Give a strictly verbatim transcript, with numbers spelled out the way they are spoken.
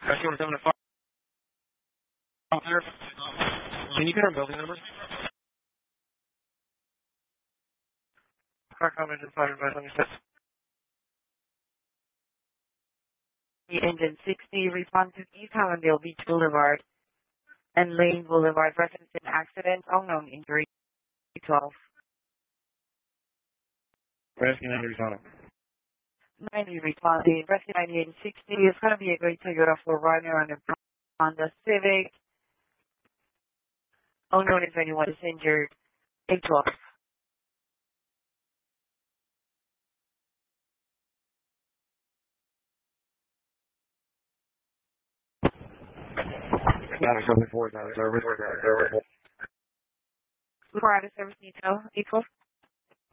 Rescue one seven five. Officer, can you get our building number? Car comment is five advice on your steps. The engine sixty, respond to East Hallandale Beach Boulevard and Lane Boulevard, reference in accident, unknown injury, twelve. Rescue ninety responding. ninety responding. Rescue ninety-eight and sixty is going to be a great Toyota four runner on the Honda Civic. Unknown if anyone is injured, eight twelve. Nine seven four is out of service. Before out of service detail, eight twelve.